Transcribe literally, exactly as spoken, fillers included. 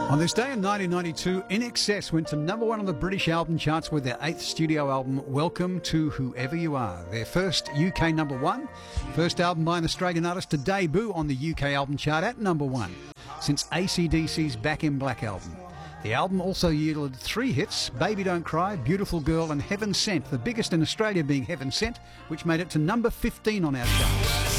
On this day in nineteen ninety-two, I N X S went to number one on the British album charts with their eighth studio album, Welcome to Whoever You Are. Their first U K number one, first album by an Australian artist to debut on the U K album chart at number one since A C D C's Back in Black album. The album also yielded three hits, Baby Don't Cry, Beautiful Girl and Heaven Sent, the biggest in Australia being Heaven Sent, which made it to number fifteen on our charts.